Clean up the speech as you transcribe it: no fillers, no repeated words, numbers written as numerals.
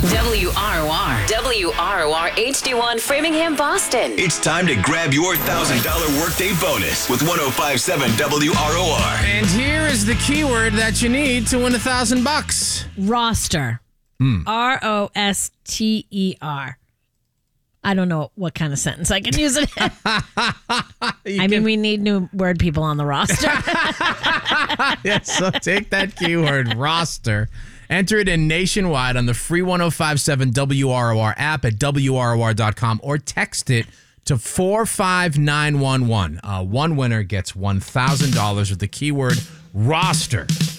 WROR HD1 Framingham, Boston. It's time to grab your $1,000 workday bonus with 105.7 WROR. And here is the keyword that you need to win $1,000. Roster. ROSTER. I don't know what kind of sentence I can use it in. I mean, we need new word people on the roster. Yes, so take that keyword, roster. Enter it in nationwide on the free 105.7 WROR app at WROR.com or text it to 45911. One winner gets $1,000 with the keyword roster.